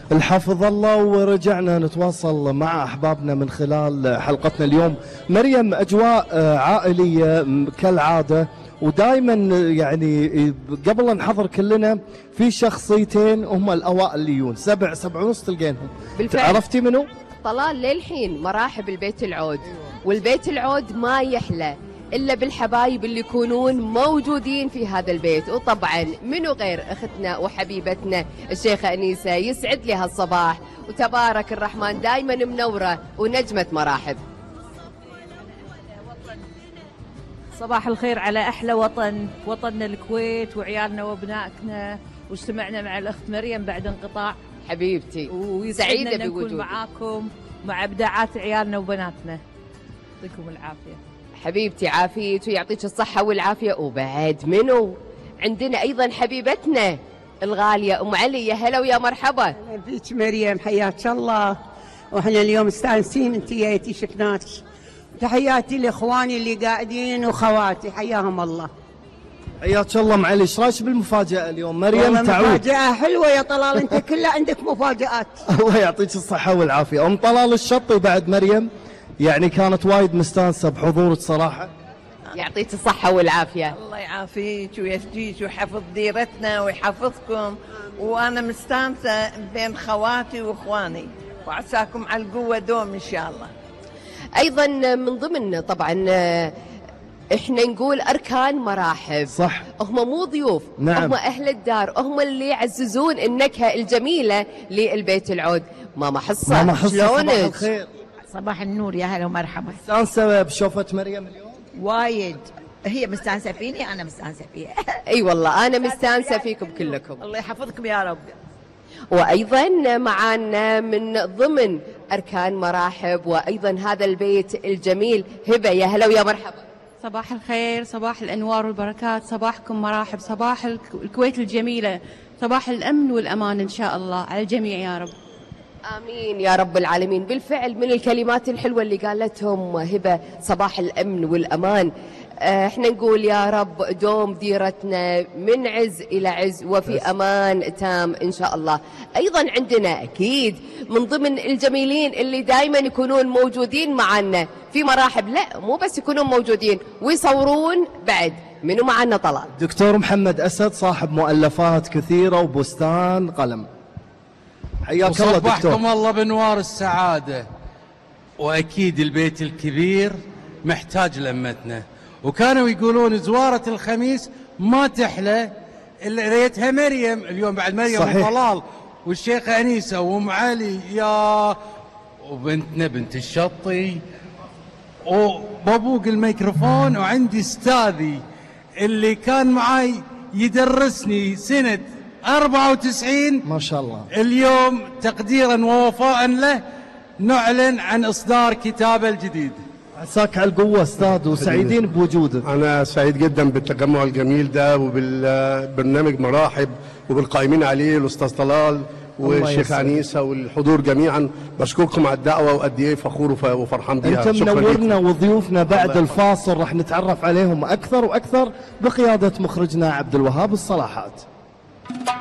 الحافظ الله. ورجعنا نتواصل مع أحبابنا من خلال حلقتنا اليوم. مريم، أجواء عائلية كالعادة، ودائما يعني قبل نحضر كلنا في شخصيتين هم الأوائل اللي يجون 7 ونص تلقينهم. بالفعل. عرفتي منو؟ طلال للحين مراحب البيت العود، والبيت العود ما يحلى إلا بالحبايب اللي يكونون موجودين في هذا البيت. وطبعا منو غير أختنا وحبيبتنا الشيخة أنيسة، يسعد لي هالصباح وتبارك الرحمن دايما منورة ونجمة مراحب. صباح الخير على أحلى وطن، وطننا الكويت وعيالنا وابنائنا، واجتمعنا مع الأخت مريم بعد انقطاع. حبيبتي وسعيدة أن نكون معاكم مع إبداعات عيالنا وبناتنا. يعطيكم العافية. حبيبتي عافيت ويعطيك الصحة والعافية. وبعد منو عندنا أيضا حبيبتنا الغالية أم علي، يا هلا ويا مرحبا. أهلا بيك مريم، حياك الله. وإحنا اليوم مستانسين أنت جيتي شفناك. تحياتي لإخواني اللي قاعدين وخواتي، حياهم الله. حياك الله. ام علي، ايش رايك بالمفاجأة اليوم؟ مريم تعود. مفاجأة حلوة يا طلال، أنت كلها عندك مفاجآت. الله يعطيك الصحة والعافية. أم طلال الشطي بعد مريم يعني كانت وايد مستانسة بحضورك صراحة. يعطيك الصحة والعافية. الله يعافيك ويهديك ويحفظ ديرتنا ويحفظكم، وأنا مستانسة بين خواتي وإخواني، وعساكم على القوة دوم إن شاء الله. أيضا من ضمن طبعا احنا نقول أركان مراحب، صح، هم مو ضيوف، نعم، هم أهل الدار، هم اللي يعززون النكهة الجميلة للبيت العود. ماما حصة، ماما حصة، صباح شلونك؟ الخير. صباح النور، يا هلا ومرحبا. مستانسة بشوفة مريم اليوم؟ وايد، هي مستانسة فيني، أنا مستانسة فيها. اي والله أنا مستانسة فيكم كلكم. الله يحفظكم يا رب. وأيضا معانا من ضمن أركان مراحب وأيضا هذا البيت الجميل هبة، يا هلا ويا مرحبا. صباح الخير، صباح الأنوار والبركات، صباحكم مراحب، صباح الكويت الجميلة، صباح الأمن والأمان إن شاء الله على الجميع يا رب. آمين يا رب العالمين. بالفعل من الكلمات الحلوة اللي قالتهم هبة، صباح الأمن والأمان. احنا نقول يا رب دوم ديرتنا من عز إلى عز وفي أمان تام إن شاء الله. أيضا عندنا أكيد من ضمن الجميلين اللي دايما يكونون موجودين معنا في مراحب، لا مو بس يكونون موجودين ويصورون بعد. منو معنا طلال؟ دكتور محمد أسد، صاحب مؤلفات كثيرة وبستان قلم. حياك الله دكتور. صبحكم الله بنوار السعادة. وأكيد البيت الكبير محتاج لمتنا، وكانوا يقولون زوارة الخميس ما تحلى إلا ريتها مريم. اليوم بعد مريم وطلال والشيخة أنيسة وأم علي يا وبنتنا بنت الشطي وبابوق الميكروفون، وعندي استاذي اللي كان معاي يدرسني سنة 94 ما شاء الله. اليوم تقديرا ووفاء له نعلن عن إصدار كتابه الجديد. عساك على القوة أستاذ، وسعيدين بوجودك. أنا سعيد جدا بالتجمع الجميل ده وبالبرنامج مراحب وبالقائمين عليه الأستاذ طلال والشيخ أنيسة والحضور جميعا. بشكركم على الدعوة وقد إيه فخور وفرحان بيها. أنت منورنا، وضيوفنا بعد الفاصل راح نتعرف عليهم أكثر وأكثر بقيادة مخرجنا عبد الوهاب الصلاحات.